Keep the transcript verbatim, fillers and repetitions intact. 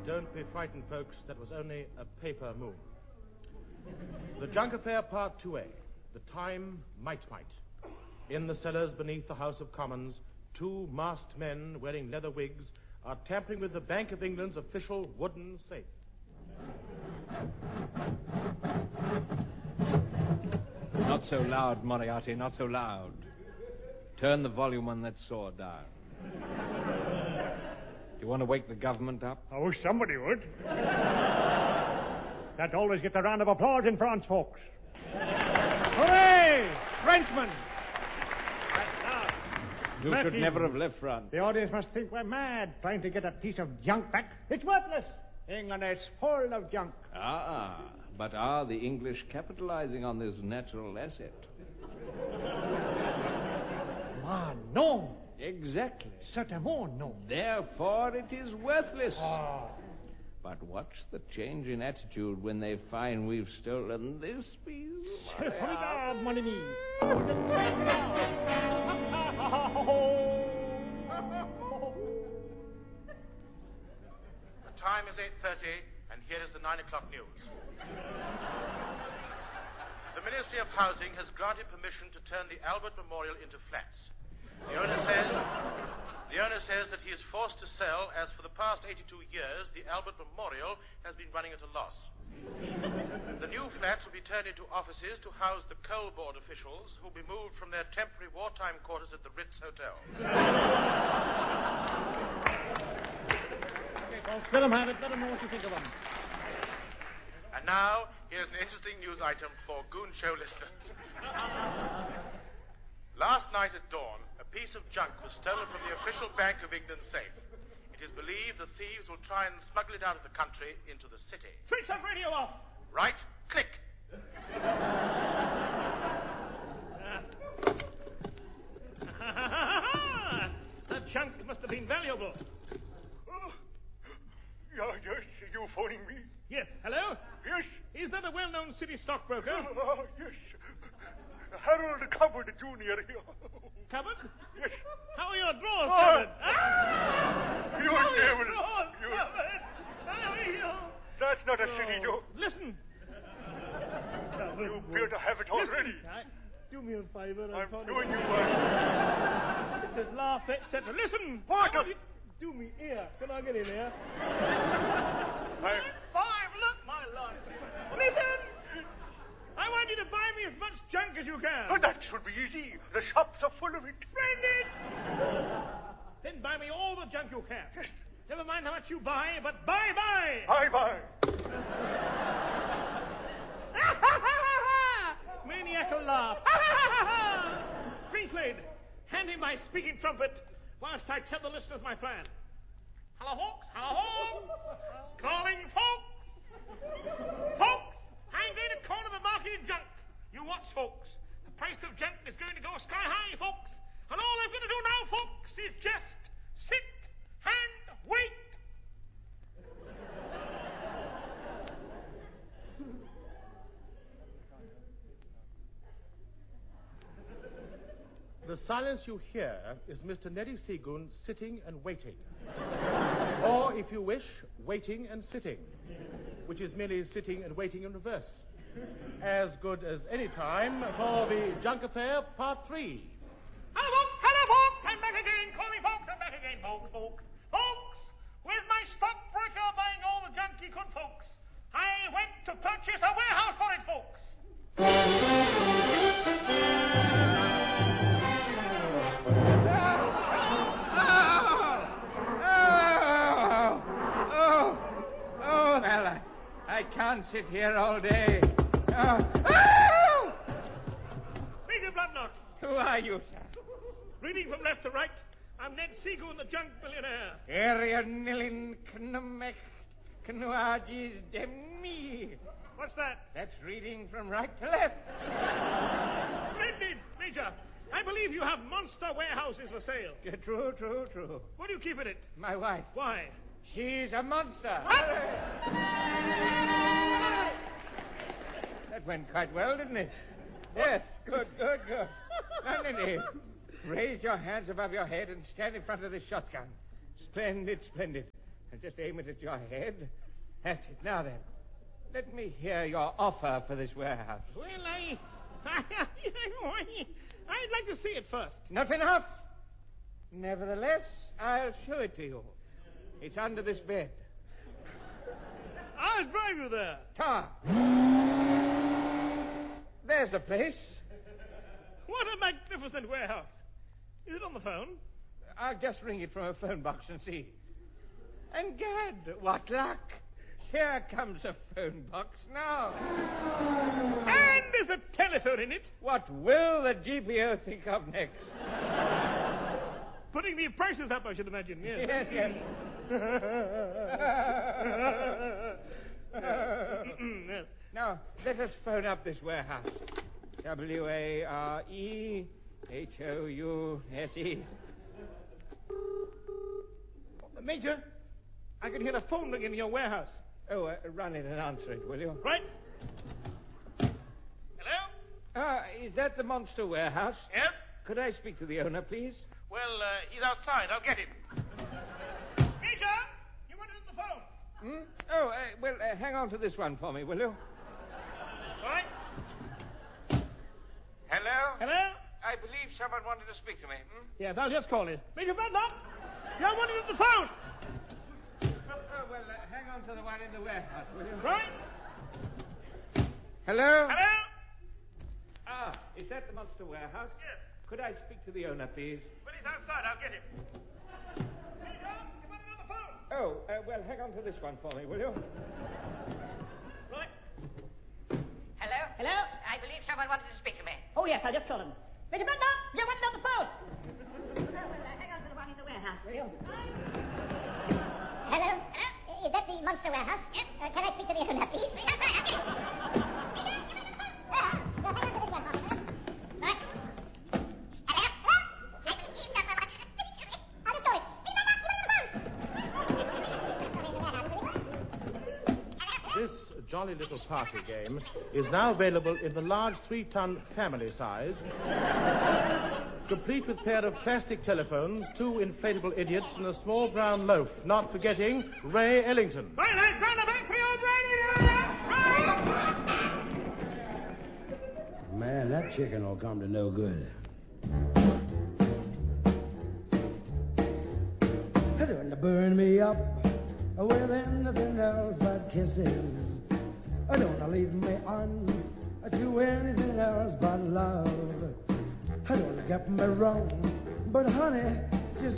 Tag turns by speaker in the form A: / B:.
A: Don't be frightened, folks. That was only a paper moon. The Junk Affair, Part two A. The time, might, might. In the cellars beneath the House of Commons, two masked men wearing leather wigs are tampering with the Bank of England's official wooden safe.
B: Not so loud, Moriarty, not so loud. Turn the volume on that saw down. Do you want to wake the government up?
C: I wish somebody would. That always gets a round of applause in France, folks. Hooray! Frenchmen!
B: You
C: Matthew,
B: should never have left France.
C: The audience must think we're mad trying to get a piece of junk back. It's worthless. England is full of junk.
B: Ah, but are the English capitalizing on this natural asset?
C: Ah, no.
B: Exactly.
C: Certainement, no.
B: Therefore, it is worthless.
C: Ah.
B: But watch the change in attitude when they find we've stolen this piece of
C: Regarde, mon ami.
A: The time is eight thirty, and here is the nine o'clock news. The Ministry of Housing has granted permission to turn the Albert Memorial into flats. The owner says, the owner says that he is forced to sell, as for the past eighty-two years, the Albert Memorial has been running at a loss. The new flats will be turned into offices to house the coal board officials who will be moved from their temporary wartime quarters at the Ritz Hotel.
C: Okay, folks, let them have it. Let them know what you think of them.
A: And now, here's an interesting news item for Goon Show listeners. Last night at dawn, a piece of junk was stolen from the official Bank of England safe. It is believed the thieves will try and smuggle it out of the country into the city.
C: Switch that radio off.
A: Right, click.
C: That junk must have been valuable.
D: Oh. Yeah, yes, you phoning me?
C: Yes, hello?
D: Yes.
C: Is that a well-known city stockbroker?
D: Uh, yes. Harold Cupboard Junior here.
C: Cupboard?
D: Yes.
C: How are your drawers
D: Ah.
C: covered? Ah!
D: You
C: How are your
D: devil.
C: drawers
D: You-
C: covered? How are you?
D: That's not a silly joke.
C: Listen.
D: You appear to have it already.
C: Listen. I- Do me a favor.
D: I'm
C: phone
D: doing
C: it.
D: you one.
C: It says laugh, et cetera. Listen.
D: What?
C: I want you- Do me here. Can I get in here?
D: I'm...
C: Five, look, my life. Listen. I want you to buy me as much junk as you can.
D: Oh, that should be easy. The shops are full of it.
C: Splendid. Then buy me all the junk you can.
D: Yes.
C: Never mind how much you buy, but buy, buy.
D: Bye-bye.
C: Maniacal laugh. Priestlade, hand him my speaking trumpet whilst I tell the listeners my plan. Hello, folks. Hello, folks. Calling folks. Folks, I'm going to corner the market in junk. You watch, folks. The price of junk is going to go sky high, folks. And all I'm going to do now, folks, is just sit and wait.
A: The silence you hear is Mister Neddy Seagoon sitting and waiting. Or, if you wish, waiting and sitting, which is merely sitting and waiting in reverse. As good as any time for the Junk Affair, Part three.
C: Hello, folks. Hello, folks. I'm back again. Call me folks. I'm back again, folks, folks. Folks, with my stockbroker buying all the junk he could, folks, I went to purchase a warehouse for it, folks.
B: Oh, well, I, I can't sit here all day. Oh. Oh!
C: Major Bloodknock.
B: Who are you, sir?
C: Reading from left to right, I'm Ned Seagoon, the junk millionaire.
B: Area nilin knumek knuagis demi.
C: What's that?
B: That's reading from right to left.
C: Splendid, Major. I believe you have monster warehouses for sale.
B: Yeah, true, true, true.
C: What do you keep in it?
B: My wife.
C: Why?
B: She's a monster.
C: What?
B: That went quite well, didn't it? Yes, good, good, good. Now, Neddy, raise your hands above your head and stand in front of the shotgun. Splendid, splendid. Just aim it at your head. That's it. Now then, let me hear your offer for this warehouse.
C: Well, I... I'd like to see it first.
B: Not enough. Nevertheless, I'll show it to you. It's under this bed.
C: I'll drive you there.
B: Tom. There's the place.
C: What a magnificent warehouse. Is it on the phone?
B: I'll just ring it from a phone box and see. And gad, what luck. Here comes a phone box now.
C: And there's a telephone in it.
B: What will the G P O think of next?
C: Putting the prices up, I should imagine, yes.
B: Yes, yes.
C: Yes.
B: Now, let us phone up this warehouse. W A R E H O U S E.
C: Major, I can hear the phone ring in your warehouse.
B: Oh, uh, run in and answer it, will you?
C: Right. Hello?
B: Uh, is that the Monster Warehouse?
C: Yes?
B: Could I speak to the owner, please?
C: Well, uh, he's outside. I'll get him. Major, you wanted on the phone.
B: Hmm? Oh, uh, well, uh, hang on to this one for me, will you?
C: All right.
B: Hello?
C: Hello?
B: I believe someone wanted to speak to me. Hmm?
C: Yes, I'll just call him. Major Bradlock, you wanted on the phone.
B: Oh, well, uh, hang on to the one in the warehouse, will you?
C: Right.
B: Hello?
C: Hello?
B: Ah, is that the Monster Warehouse?
C: Yes.
B: Could I speak to the owner, please?
C: Well, he's outside. I'll get him. Major, you wanted on the phone.
B: Oh, uh, well, hang on to this one for me, will you?
C: Right.
E: Hello?
F: Hello?
E: I believe someone wanted to speak to me.
F: Oh, yes, I'll just call him. Major Bradlock, you wanted on the phone.
E: Oh, well, uh, hang on to the one in the warehouse, will you?
G: Hello? Hello? Is that the Monster Warehouse?
E: Yes.
G: Uh, can I speak to the owner, please?
E: Right, right, I'll get him.
G: Ah, well, hang on to this one for me.
E: Right. Hello? I believe someone wanted to speak to me.
G: I'll just call it. Major Bradlock, you want the phone?
A: This jolly little party game is now available in the large three-ton family size, complete with a pair of plastic telephones, two inflatable idiots, and a small brown loaf, not forgetting Ray Ellington.
C: Right, right, round the back for your brain.
H: Man, that chicken will come to no good. Doing to burn me up with anything else but kisses. Don't leave me on to anything else but love. Don't get me wrong, but honey,